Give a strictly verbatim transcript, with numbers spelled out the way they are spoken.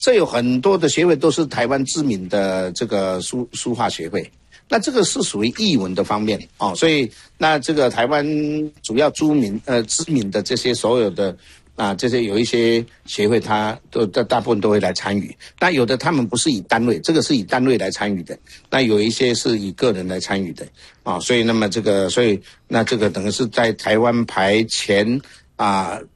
这有很多的协会都是台湾知名的这个书书画协会。那这个是属于艺文的方面哦，所以那这个台湾主要知名呃知名的这些所有的啊这些有一些协会，它都大大部分都会来参与。那有的他们不是以单位，这个是以单位来参与的。那有一些是以个人来参与的啊，所以那么这个所以那这个等于是在台湾排前啊